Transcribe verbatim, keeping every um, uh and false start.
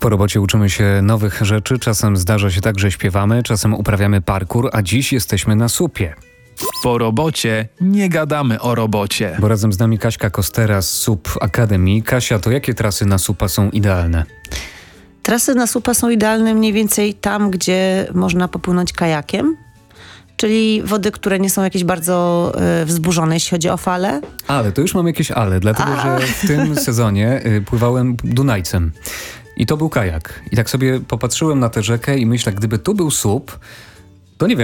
Po robocie uczymy się nowych rzeczy, czasem zdarza się tak, że śpiewamy, czasem uprawiamy parkour, a dziś jesteśmy na supie. Po robocie nie gadamy o robocie. Bo razem z nami Kaśka Kostera z Sup Academy. Kasia, to jakie trasy na supa są idealne? Trasy na supa są idealne mniej więcej tam, gdzie można popłynąć kajakiem, czyli wody, które nie są jakieś bardzo y, wzburzone, jeśli chodzi o fale. Ale, to już mam jakieś ale, dlatego A. że w tym sezonie y, pływałem Dunajcem. I to był kajak. I tak sobie popatrzyłem na tę rzekę i myślę, gdyby tu był sup, to nie wiem,